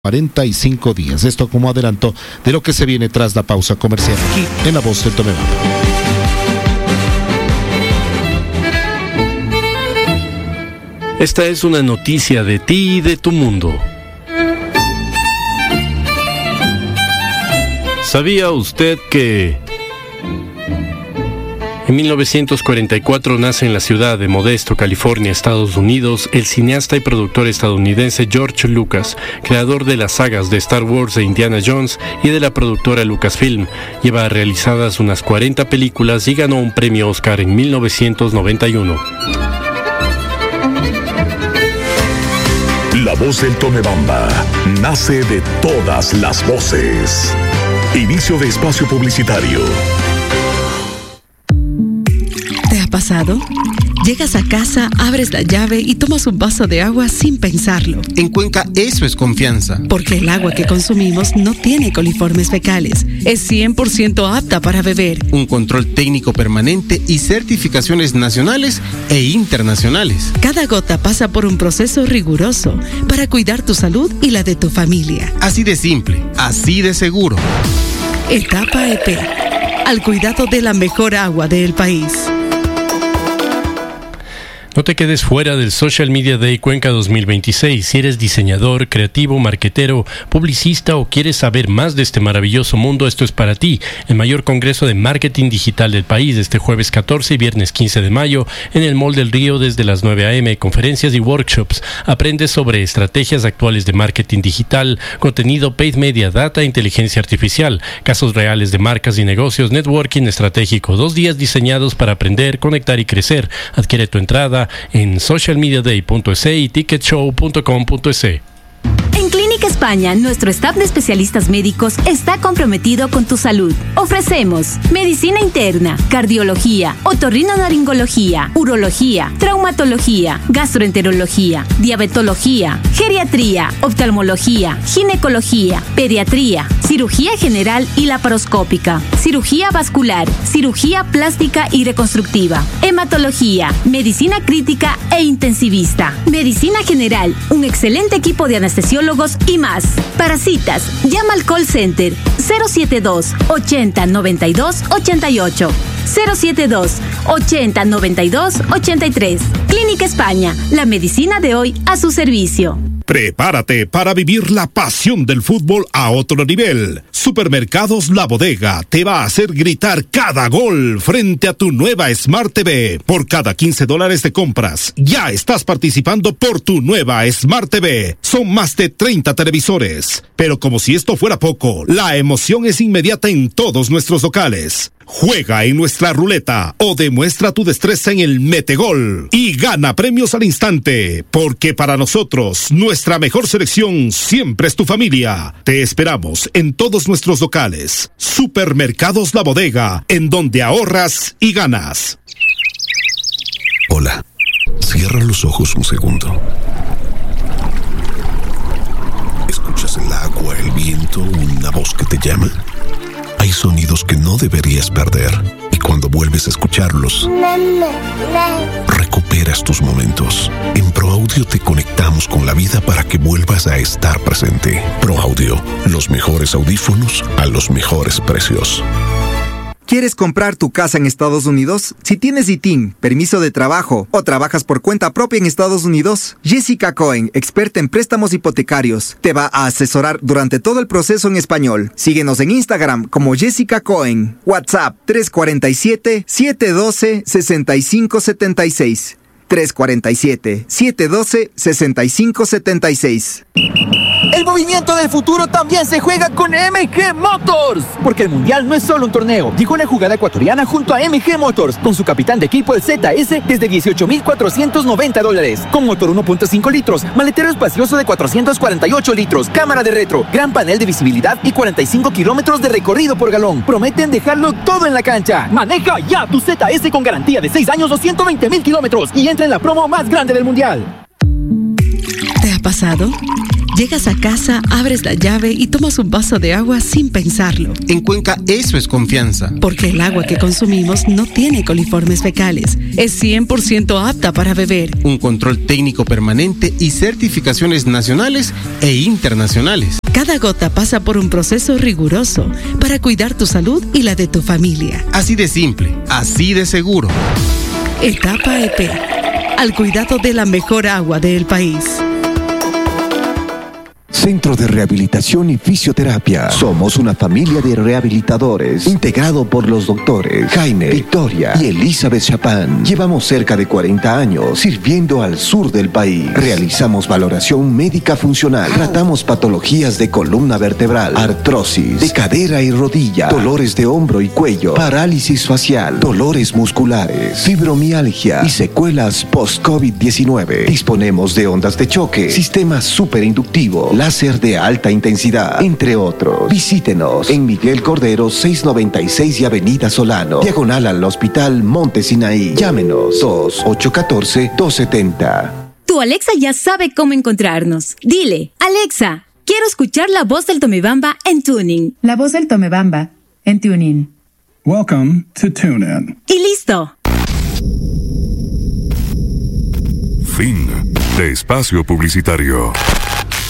45 días. Esto como adelanto de lo que se viene tras la pausa comercial aquí en La Voz del Tomebamba. Esta es una noticia de ti y de tu mundo. ¿Sabía usted que en 1944 nace en la ciudad de Modesto, California, Estados Unidos, el cineasta y productor estadounidense George Lucas, creador de las sagas de Star Wars e Indiana Jones y de la productora Lucasfilm? Lleva realizadas unas 40 películas y ganó un premio Oscar en 1991. La Voz del Tomebamba nace de todas las voces. Inicio de espacio publicitario. ¿Te ha pasado? Llegas a casa, abres la llave y tomas un vaso de agua sin pensarlo. En Cuenca eso es confianza. Porque el agua que consumimos no tiene coliformes fecales. Es 100% apta para beber. Un control técnico permanente y certificaciones nacionales e internacionales. Cada gota pasa por un proceso riguroso para cuidar tu salud y la de tu familia. Así de simple, así de seguro. Etapa EP. Al cuidado de la mejor agua del país. No te quedes fuera del Social Media Day Cuenca 2026. Si eres diseñador, creativo, marquetero, publicista o quieres saber más de este maravilloso mundo, esto es para ti. El mayor congreso de marketing digital del país, este jueves 14 y viernes 15 de mayo, en el Mall del Río desde las 9 a.m. Conferencias y workshops. Aprende sobre estrategias actuales de marketing digital, contenido, paid media, data e inteligencia artificial, casos reales de marcas y negocios, networking estratégico. 2 días diseñados para aprender, conectar y crecer. Adquiere tu entrada en socialmediaday.es y ticketshow.com.es. En Clínica España, nuestro staff de especialistas médicos está comprometido con tu salud. Ofrecemos medicina interna, cardiología, otorrinolaringología, urología, traumatología, gastroenterología, diabetología, geriatría, oftalmología, ginecología, pediatría, cirugía general y laparoscópica, cirugía vascular, cirugía plástica y reconstructiva, hematología, medicina crítica e intensivista, medicina general, un excelente equipo de anestesiólogos y más. Para citas, llama al call center 072 80 92 88, 072 80 92 83. Clínica España, la medicina de hoy a su servicio. Prepárate para vivir la pasión del fútbol a otro nivel. Supermercados La Bodega te va a hacer gritar cada gol frente a tu nueva Smart TV. Por cada $15 de compras, ya estás participando por tu nueva Smart TV. Son más de 30 televisores. Pero como si esto fuera poco, la emoción es inmediata en todos nuestros locales. Juega en nuestra ruleta o demuestra tu destreza en el Metegol y gana premios al instante, porque para nosotros nuestra mejor selección siempre es tu familia. Te esperamos en todos nuestros locales. Supermercados La Bodega, en donde ahorras y ganas. Hola, cierra los ojos un segundo. ¿Escuchas el agua, el viento, una voz que te llama? Hay sonidos que no deberías perder, y cuando vuelves a escucharlos, recuperas tus momentos. En ProAudio te conectamos con la vida para que vuelvas a estar presente. ProAudio, los mejores audífonos a los mejores precios. ¿Quieres comprar tu casa en Estados Unidos? Si tienes ITIN, permiso de trabajo o trabajas por cuenta propia en Estados Unidos, Jessica Cohen, experta en préstamos hipotecarios, te va a asesorar durante todo el proceso en español. Síguenos en Instagram como Jessica Cohen. WhatsApp 347-712-6576. 347-712-6576. El movimiento del futuro también se juega con MG Motors, porque el Mundial no es solo un torneo. Llegó la jugada ecuatoriana junto a MG Motors, con su capitán de equipo el ZS desde $18,490, con motor 1.5 litros, maletero espacioso de 448 litros, cámara de retro, gran panel de visibilidad y 45 kilómetros de recorrido por galón. Prometen dejarlo todo en la cancha. Maneja ya tu ZS con garantía de 6 años o 120,000 kilómetros y entra en la promo más grande del Mundial. ¿Te ha pasado? Llegas a casa, abres la llave y tomas un vaso de agua sin pensarlo. En Cuenca eso es confianza. Porque el agua que consumimos no tiene coliformes fecales. Es 100% apta para beber. Un control técnico permanente y certificaciones nacionales e internacionales. Cada gota pasa por un proceso riguroso para cuidar tu salud y la de tu familia. Así de simple, así de seguro. Etapa EP. Al cuidado de la mejor agua del país. Centro de Rehabilitación y Fisioterapia. Somos una familia de rehabilitadores integrado por los doctores Jaime, Victoria y Elizabeth Chapán. Llevamos cerca de 40 años sirviendo al sur del país. Realizamos valoración médica funcional. Tratamos patologías de columna vertebral, artrosis, de cadera y rodilla, dolores de hombro y cuello, parálisis facial, dolores musculares, fibromialgia y secuelas post-COVID-19. Disponemos de ondas de choque, sistema superinductivo, láser de alta intensidad, entre otros. Visítenos en Miguel Cordero 696 y Avenida Solano, diagonal al Hospital Monte Sinaí. Llámenos 2-814-270. Tu Alexa ya sabe cómo encontrarnos. Dile, Alexa, quiero escuchar la voz del Tomebamba en Tuning. La voz del Tomebamba en Tuning. Welcome to TuneIn. Y listo. Fin de espacio publicitario.